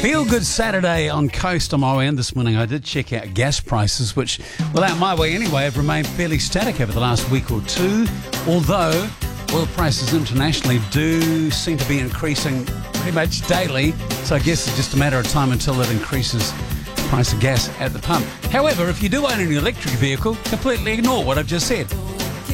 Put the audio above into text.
Feel good Saturday on Coast on my way in this morning. I did check out gas prices, which, well, out my way anyway, have remained fairly static over the last week or two, although oil prices internationally do seem to be increasing pretty much daily, so I guess it's just a matter of time until it increases the price of gas at the pump. However, if you do own an electric vehicle, completely ignore what I've just said.